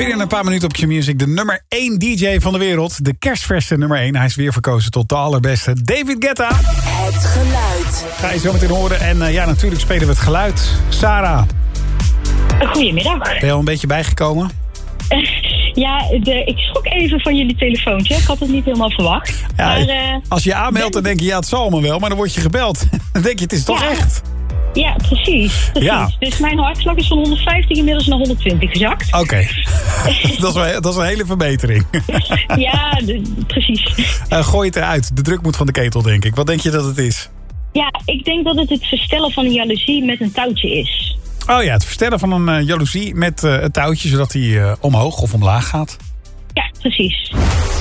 Binnen een paar minuten op Q-Music de nummer 1 DJ van de wereld. De kerstverse nummer 1. Hij is weer verkozen tot de allerbeste. David Guetta. Het geluid. Ga je zo meteen horen. En natuurlijk spelen we het geluid. Sarah. Goedemiddag. Ben je al een beetje bijgekomen? Ja, ik schrok even van jullie telefoontje. Ik had het niet helemaal verwacht. Ja, maar, als je je aanmeldt, dan denk je, het zal allemaal wel. Maar dan word je gebeld. Dan denk je, het is toch echt? Ja, precies. Ja. Dus mijn hartslag is van 150 inmiddels naar 120 gezakt. Oké. Dat is een hele verbetering. Ja, precies. Gooi het eruit. De druk moet van de ketel, denk ik. Wat denk je dat het is? Ja, ik denk dat het verstellen van een jaloezie met een touwtje is. Oh ja, het verstellen van een jaloezie met het touwtje, zodat hij omhoog of omlaag gaat. Ja, precies.